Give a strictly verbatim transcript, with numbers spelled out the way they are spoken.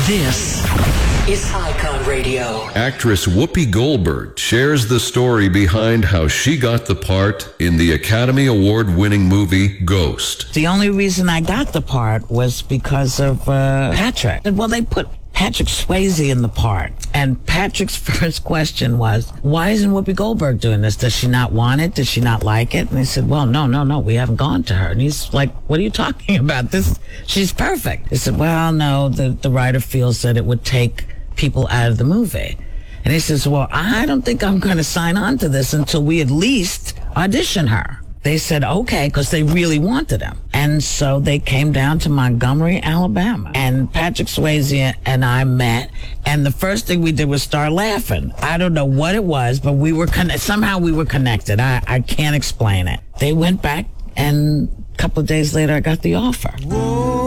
This is Icon Radio. Actress Whoopi Goldberg shares the story behind how she got the part in the Academy Award-winning movie Ghost. The only reason I got the part was because of uh, Patrick. Well, they put Patrick Swayze in the part. And Patrick's first question was, why isn't Whoopi Goldberg doing this? Does she not want it? Does she not like it? And they said, well, no, no, no, we haven't gone to her. And he's like, what are you talking about? This, she's perfect. They said, well, no, the, the writer feels that it would take people out of the movie. And he says, well, I don't think I'm going to sign on to this until we at least audition her. They said, okay, because they really wanted him. And so they came down to Montgomery, Alabama. And Patrick Swayze and I met. And the first thing we did was start laughing. I don't know what it was, but we were con- somehow we were connected. I, I can't explain it. They went back, and a couple of days later, I got the offer. Whoa.